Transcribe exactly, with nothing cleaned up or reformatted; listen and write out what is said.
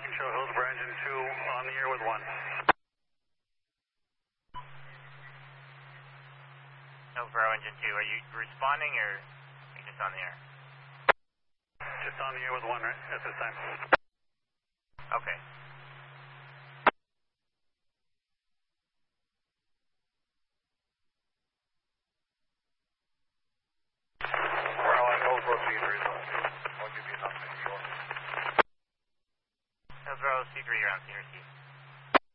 can show Hillsborough engine two on the air with one. Hillsborough engine two, are you responding or are you just on the air? Just on the air with one right at this time. Okay. Well, on Hillsborough C three, so I'll give you an update. Hillsborough C three, you're on C three C.